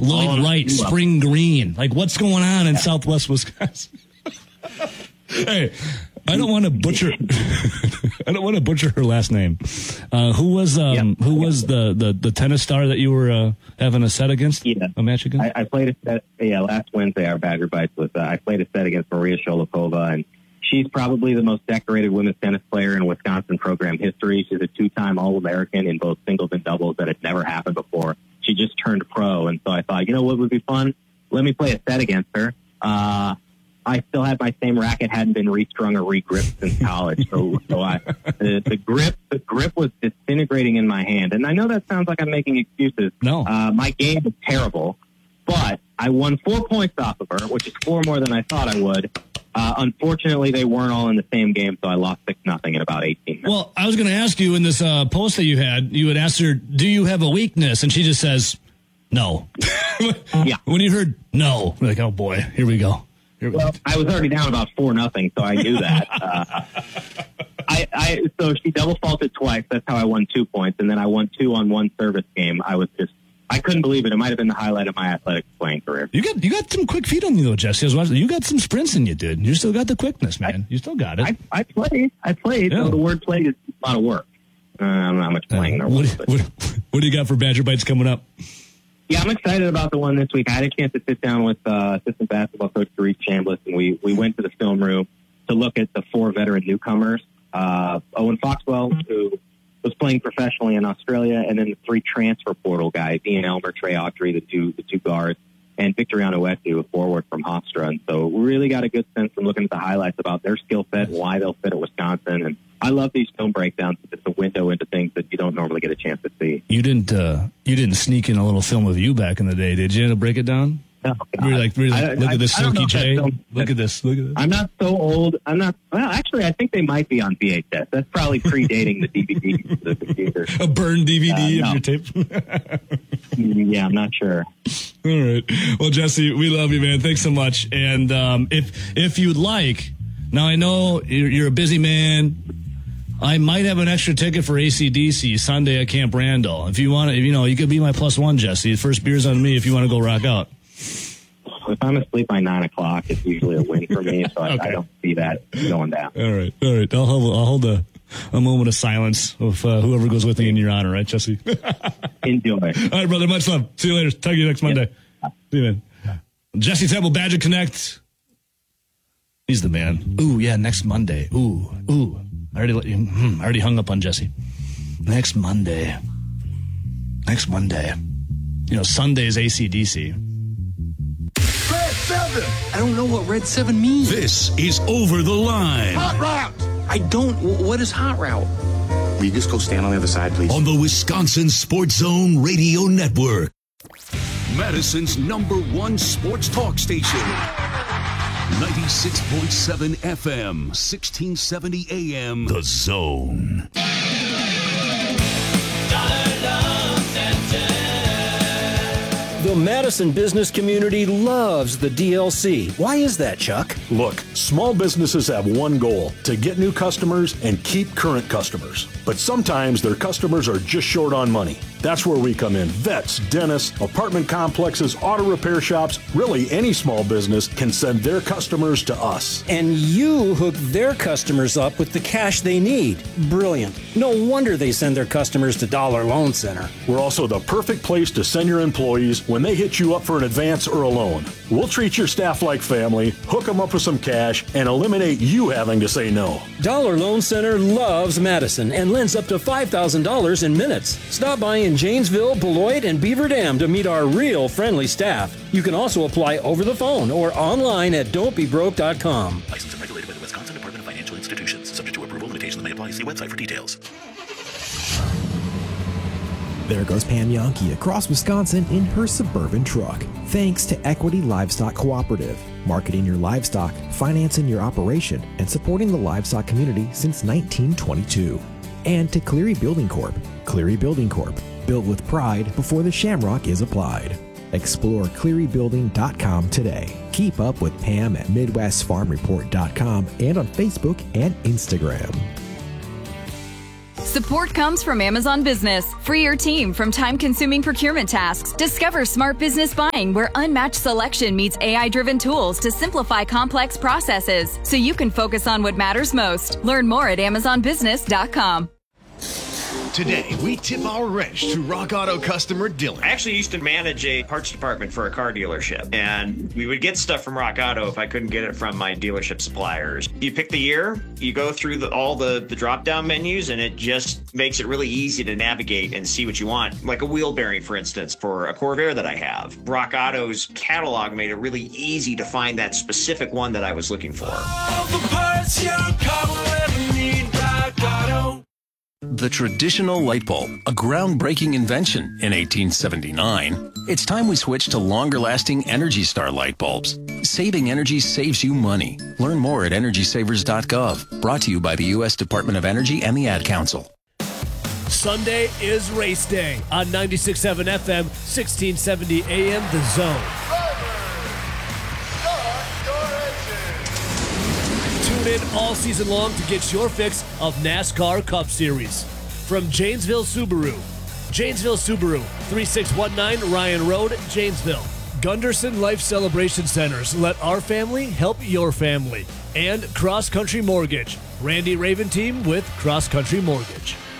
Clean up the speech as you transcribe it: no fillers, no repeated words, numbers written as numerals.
Lloyd Wright, Spring Green. Like, what's going on in Southwest Wisconsin? Hey, I don't want to butcher. I don't want to butcher her last name. Who was the tennis star that you were having a set against? Yeah. A match against? I played a set. Yeah, last Wednesday our Badger Bites was. I played a set against Maria Sholokova, and she's probably the most decorated women's tennis player in Wisconsin program history. She's a 2-time All-American in both singles and doubles. That had never happened before. She just turned pro, and so I thought, you know what would be fun? Let me play a set against her. I still had my same racket, hadn't been restrung or regripped since college. So the grip was disintegrating in my hand. And I know that sounds like I'm making excuses. No. My game was terrible, but I won 4 points off of her, which is 4 more than I thought I would. Unfortunately, they weren't all in the same game, so I lost 6-0 in about 18 minutes. Well, I was going to ask you in this post that you had asked her, do you have a weakness? And she just says, no. Yeah. When you heard no, you're like, oh boy, here we go. Well, I was already down about 4-0, so I knew that. So she double faulted twice. That's how I won 2 points, and then I won 2 on one service game. I couldn't believe it. It might have been the highlight of my athletic playing career. You got some quick feet on you though, Jesse. I was watching. You got some sprints in you, dude. You still got the quickness, man. You still got it. I played. Yeah. So the word "played" is a lot of work. I don't know how much playing there was. What do you got for Badger Bites coming up? Yeah, I'm excited about the one this week. I had a chance to sit down with assistant basketball coach Therese Chambliss, and we went to the film room to look at the 4 veteran newcomers. Owen Foxwell, who was playing professionally in Australia, and then the 3 transfer portal guys, Ian Elmer, Trey Autry, the two guards, and Victor Ioannidou, a forward from Hofstra. And so we really got a good sense from looking at the highlights about their skill set and why they'll fit at Wisconsin. And I love these film breakdowns. It's a window into things that you don't normally get a chance to see. You didn't sneak in a little film of you back in the day, did you? To break it down? No, We're like, look at this Silky J. Look at this. I'm not so old. Well, actually, I think they might be on VHS. That's probably predating the DVD, the computer. A burned DVD of your tape. Yeah, I'm not sure. All right. Well, Jesse, we love you, man. Thanks so much. And if you'd like, now I know you're a busy man. I might have an extra ticket for AC/DC Sunday at Camp Randall. If you want to, you could be my +1, Jesse. First beer's on me if you want to go rock out. If I'm asleep by 9 o'clock, it's usually a win for me, so okay. I don't see that going down. All right. I'll hold a moment of silence of whoever goes with me in your honor, right, Jesse? Enjoy. All right, brother. Much love. See you later. Talk to you next Monday. Yep. See you, man. Jesse Temple, Badger Connect. He's the man. Ooh, yeah, next Monday. Ooh. I already hung up on Jesse. Next Monday. Sunday's AC/DC. Red 7! I don't know what Red 7 means. This is Over the Line. Hot route! I don't. What is hot route? Will you just go stand on the other side, please? On the Wisconsin Sports Zone Radio Network. Madison's #1 sports talk station. 96.7 FM, 1670 AM. The Zone. The Madison business community loves the DLC. Why is that, Chuck? Look, small businesses have one goal: to get new customers and keep current customers. But sometimes their customers are just short on money. That's where we come in. Vets, dentists, apartment complexes, auto repair shops, really any small business can send their customers to us. And you hook their customers up with the cash they need. Brilliant. No wonder they send their customers to Dollar Loan Center. We're also the perfect place to send your employees when they hit you up for an advance or a loan. We'll treat your staff like family, hook them up with some cash, and eliminate you having to say no. Dollar Loan Center loves Madison and lends up to $5,000 in minutes. Stop by in Janesville, Beloit, and Beaver Dam to meet our real friendly staff. You can also apply over the phone or online at don'tbebroke.com. Licensed and regulated by the Wisconsin Department of Financial Institutions. Subject to approval, limitations may apply. See website for details. There goes Pam Yankee across Wisconsin in her Suburban truck. Thanks to Equity Livestock Cooperative, marketing your livestock, financing your operation, and supporting the livestock community since 1922. And to Cleary Building Corp. Cleary Building Corp. Built with pride before the shamrock is applied. Explore clearybuilding.com today. Keep up with Pam at MidwestFarmReport.com and on Facebook and Instagram. Support comes from Amazon Business. Free your team from time-consuming procurement tasks. Discover smart business buying where unmatched selection meets AI-driven tools to simplify complex processes so you can focus on what matters most. Learn more at AmazonBusiness.com. Today, we tip our wrench to Rock Auto customer Dylan. I actually used to manage a parts department for a car dealership, and we would get stuff from Rock Auto if I couldn't get it from my dealership suppliers. You pick the year, you go through all the drop-down menus, and it just makes it really easy to navigate and see what you want. Like a wheel bearing, for instance, for a Corvair that I have. Rock Auto's catalog made it really easy to find that specific one that I was looking for. All the parts your car will ever need, Rock Auto. The traditional light bulb, a groundbreaking invention in 1879. It's time we switch to longer-lasting Energy Star light bulbs. Saving energy saves you money. Learn more at EnergySavers.gov. Brought to you by the U.S. Department of Energy and the Ad Council. Sunday is race day on 96.7 FM, 1670 AM, The Zone. Tune in all season long to get your fix of NASCAR Cup Series. From Janesville Subaru. Janesville Subaru, 3619 Ryan Road, Janesville. Gunderson Life Celebration Centers. Let our family help your family. And Cross Country Mortgage. Randy Raven team with Cross Country Mortgage.